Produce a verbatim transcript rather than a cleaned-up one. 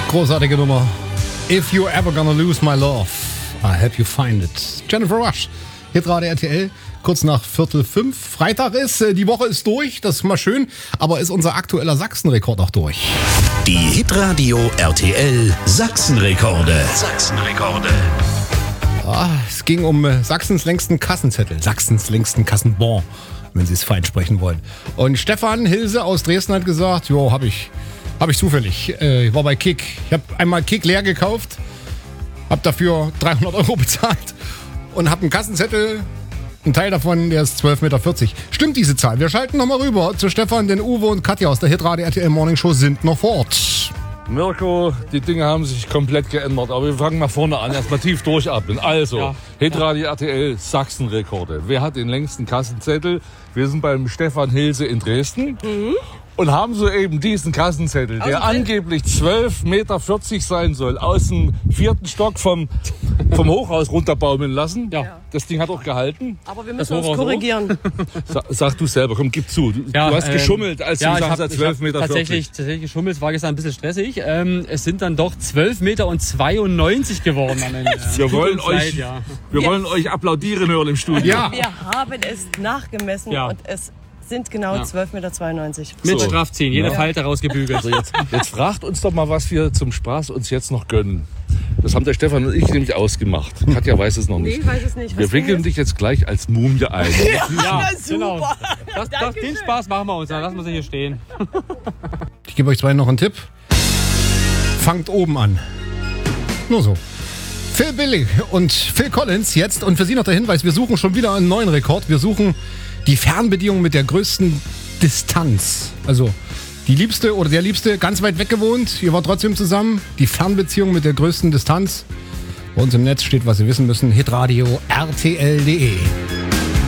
Großartige Nummer. If you're ever gonna lose my love, I help you find it. Jennifer Rush, Hitradio R T L, kurz nach Viertel fünf. Freitag ist, die Woche ist durch, das ist mal schön, aber ist unser aktueller Sachsenrekord auch durch. Die Hitradio R T L Sachsenrekorde. Sachsenrekorde. Ah, es ging um Sachsens längsten Kassenzettel, Sachsens längsten Kassenbon, wenn Sie es fein sprechen wollen. Und Stefan Hilse aus Dresden hat gesagt, jo, hab ich, hab ich zufällig. Äh, ich war bei Kick. Ich habe einmal Kick leer gekauft, hab dafür dreihundert Euro bezahlt und hab einen Kassenzettel, ein Teil davon, der ist zwölf Meter vierzig. Stimmt diese Zahl? Wir schalten nochmal rüber zu Stefan, denn Uwe und Katja aus der Hitradio R T L Morning Show sind noch vor Ort. Mirko, die Dinge haben sich komplett geändert, aber wir fangen mal vorne an, erstmal tief durchatmen. Also, ja. Hitradio R T L Sachsenrekorde. Wer hat den längsten Kassenzettel? Wir sind beim Stefan Hilse in Dresden. Mhm. Und haben soeben diesen Kassenzettel, der angeblich zwölf Meter vierzig sein soll, aus dem vierten Stock vom, vom Hochhaus runterbaumeln lassen. Ja. Das Ding hat auch gehalten. Aber wir müssen uns korrigieren. Sa- sag du selber, komm, gib zu. Du, ja, du hast ähm, geschummelt, als ja, du sagst, zwölf Meter vierzig. Tatsächlich, tatsächlich geschummelt, es war gestern ein bisschen stressig. Ähm, es sind dann doch zwölf Meter zweiundneunzig geworden am Ende. Wir wollen euch, ja. wir wollen euch applaudieren hören im Studio. Ja. Wir haben es nachgemessen ja. und es sind genau ja. zwölf Meter zweiundneunzig. Mit so. Strafziehen, jede ja. Falte rausgebügelt. Also jetzt, jetzt fragt uns doch mal, was wir zum Spaß uns jetzt noch gönnen. Das haben der Stefan und ich nämlich ausgemacht. Katja weiß es noch nicht. Nee, ich weiß es nicht. Wir wickeln dich jetzt gleich als Mumie ein. Ja, ja genau. Das, das, den Spaß machen wir uns, dann lassen wir sie hier stehen. Ich gebe euch zwei noch einen Tipp. Fangt oben an. Nur so. Phil Billig und Phil Collins jetzt. Und für Sie noch der Hinweis, wir suchen schon wieder einen neuen Rekord. Wir suchen die Fernbedienung mit der größten Distanz. Also die Liebste oder der Liebste ganz weit weg gewohnt. Ihr wart trotzdem zusammen. Die Fernbeziehung mit der größten Distanz. Bei uns im Netz steht, was Sie wissen müssen. hitradio R T L punkt de